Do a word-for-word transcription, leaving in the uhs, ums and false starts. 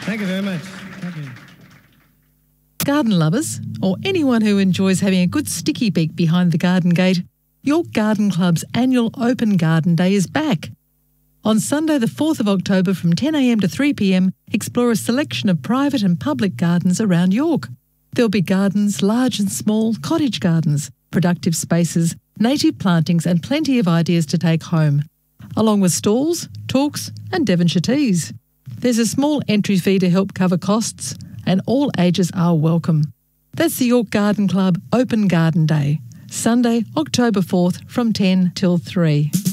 Thank you very much. Thank you. Garden lovers, or anyone who enjoys having a good sticky beak behind the garden gate, York Garden Club's annual Open Garden Day is back. On Sunday the fourth of October from ten a m to three p m, explore a selection of private and public gardens around York. There'll be gardens, large and small, cottage gardens, productive spaces, native plantings and plenty of ideas to take home, along with stalls, talks and Devonshire teas. There's a small entry fee to help cover costs and all ages are welcome. That's the York Garden Club Open Garden Day, Sunday, October fourth from ten till three.